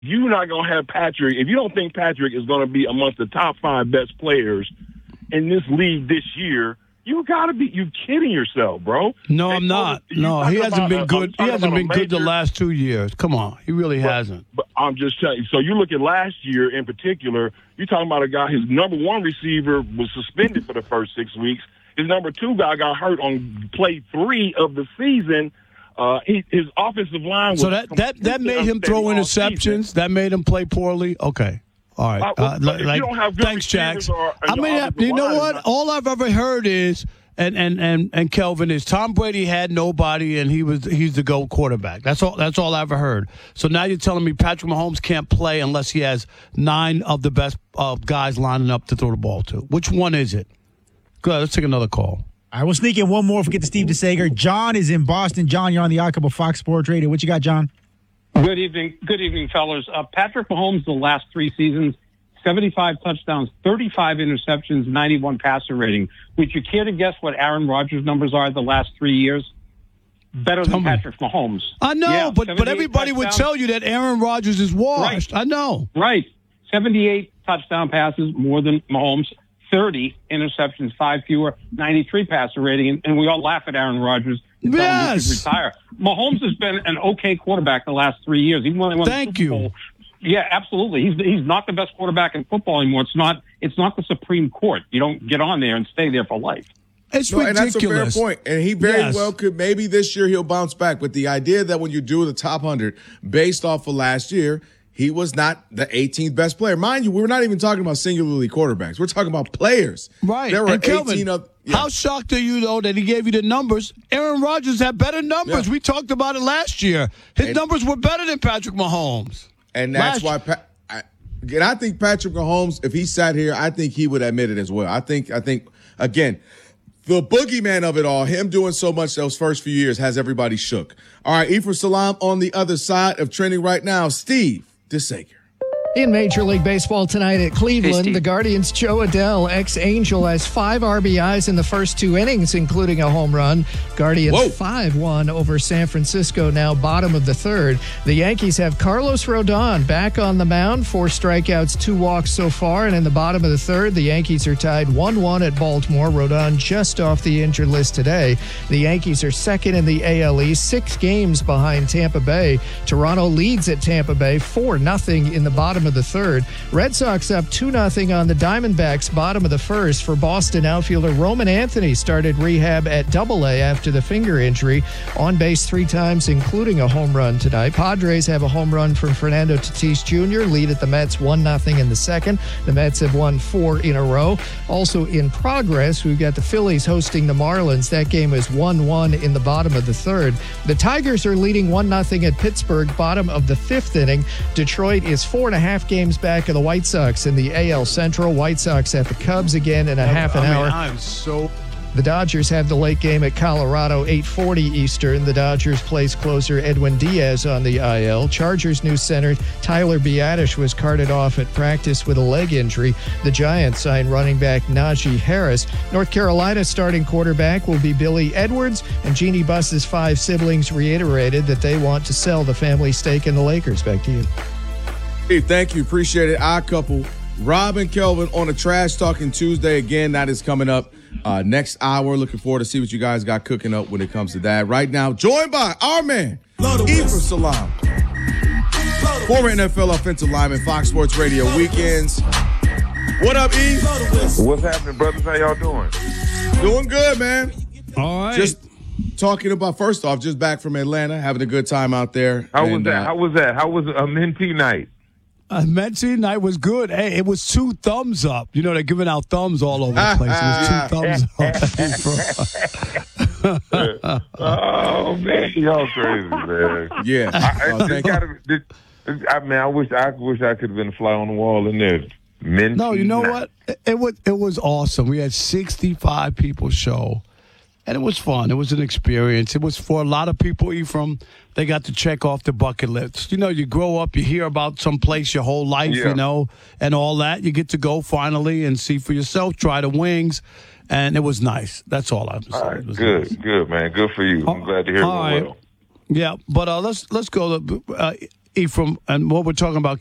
you're not going to have Patrick. If you don't think Patrick is going to be amongst the top 5 best players in this league this year, you kidding yourself, bro. No, I'm not. No, he hasn't been good. He hasn't been good the last 2 years. Come on. He really hasn't. But I'm just telling you. So you look at last year in particular, you're talking about a guy, his number 1 receiver was suspended for the first 6 weeks. His number 2 guy got hurt on play 3 of the season. His offensive line was... So that made him throw interceptions? That made him play poorly? Okay. All right. You don't have good thanks, Jax. I mean, you know what? All I've ever heard is, and Kelvin, is Tom Brady had nobody, and he's the GOAT quarterback. That's all I ever heard. So now you're telling me Patrick Mahomes can't play unless he has 9 of the best guys lining up to throw the ball to. Which one is it? Go ahead, let's take another call. All right, we'll sneak in one more if we get to Steve DeSager. John is in Boston. John, you're on the Odd Couple Fox Sports Radio. What you got, John? Good evening, fellas. Patrick Mahomes, the last 3 seasons, 75 touchdowns, 35 interceptions, 91 passer rating. Would you care to guess what Aaron Rodgers' numbers are the last 3 years? Better than Patrick Mahomes. I know, but everybody would tell you that Aaron Rodgers is washed. Right. I know. Right. 78 touchdown passes, more than Mahomes. 30 interceptions, 5 fewer, 93 passer rating, and we all laugh at Aaron Rodgers. Yes. He should retire. Mahomes has been an okay quarterback the last 3 years. Even when he won the Super Bowl. Yeah, absolutely. He's not the best quarterback in football anymore. It's not the Supreme Court. You don't get on there and stay there for life. It's ridiculous. And that's a fair point. And he very well could. Maybe this year he'll bounce back. But the idea that when you do the top 100 based off of last year, he was not the 18th best player. Mind you, we're not even talking about singularly quarterbacks. We're talking about players. Right. There were and Kelvin, 18 of... Yeah. How shocked are you, though, that he gave you the numbers? Aaron Rodgers had better numbers. Yeah. We talked about it last year. His numbers were better than Patrick Mahomes. And that's why... I think Patrick Mahomes, if he sat here, I think he would admit it as well. I think again, the boogeyman of it all, him doing so much those first few years has everybody shook. All right, Ephraim Salaam on the other side of trending right now. Steve DeSager. In Major League Baseball tonight at Cleveland, the Guardians' Joe Adell, ex-Angel, has 5 RBIs in the first 2 innings, including a home run. Guardians 5-1 over San Francisco, now bottom of the 3rd. The Yankees have Carlos Rodon back on the mound, 4 strikeouts, 2 walks so far, and in the bottom of the 3rd, the Yankees are tied 1-1 at Baltimore. Rodon just off the injured list today. The Yankees are second in the AL East, 6 games behind Tampa Bay. Toronto leads at Tampa Bay 4-0 in the bottom of the 3rd. Red Sox up 2-0 on the Diamondbacks, bottom of the 1st. For Boston outfielder Roman Anthony started rehab at AA after the finger injury. On base 3 times, including a home run tonight. Padres have a home run from Fernando Tatis Jr., lead at the Mets 1-0 in the 2nd. The Mets have won 4 in a row. Also in progress, we've got the Phillies hosting the Marlins. That game is 1-1 in the bottom of the 3rd. The Tigers are leading 1-0 at Pittsburgh, bottom of the 5th inning. Detroit is 4.5 games back of the White Sox in the AL Central. White Sox at the Cubs again in a half an hour. The Dodgers have the late game at Colorado, 8:40 Eastern. The Dodgers place closer Edwin Diaz on the IL. Chargers new center Tyler Biadasz was carted off at practice with a leg injury. The Giants signed running back Najee Harris. North Carolina starting quarterback will be Billy Edwards, and Jeannie Buss's 5 siblings reiterated that they want to sell the family stake in the Lakers. Back to you. Hey, thank you. Appreciate it. Our couple, Rob and Kelvin, on a Trash Talking Tuesday. Again, that is coming up next hour. Looking forward to see what you guys got cooking up when it comes to that. Right now, joined by our man, Ephraim Salaam, former NFL offensive lineman, Fox Sports Radio Weekends. What up, E? What's happening, brothers? How y'all doing? Doing good, man. All right. Just talking about, first off, just back from Atlanta, having a good time out there. How was that? How was a Mentee night? Mentee night was good. Hey, it was 2 thumbs up. You know, they're giving out thumbs all over the place. It was 2 thumbs up. Oh, man. Y'all crazy, man. Yeah. I wish I could have been a fly on the wall in there. Mentee no, you know night. what? It was awesome. We had 65 people show. And it was fun. It was an experience. It was for a lot of people, Ephraim. They got to check off the bucket list. You know, you grow up, you hear about some place your whole life, you know, and all that. You get to go finally and see for yourself, try the wings, and it was nice. That's all I have to say. All right, good, man. Good for you. I'm glad to hear it well. Yeah, but let's go to Ephraim, and what we're talking about,